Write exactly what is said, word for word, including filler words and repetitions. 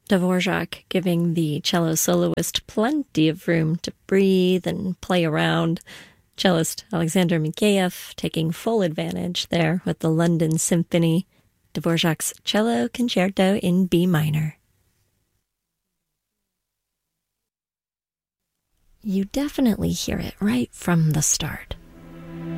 Dvorak giving the cello soloist plenty of room to breathe and play around. Cellist Alexander Mikheyev taking full advantage there with the London Symphony, Dvorak's Cello Concerto in B minor. You definitely hear it right from the start.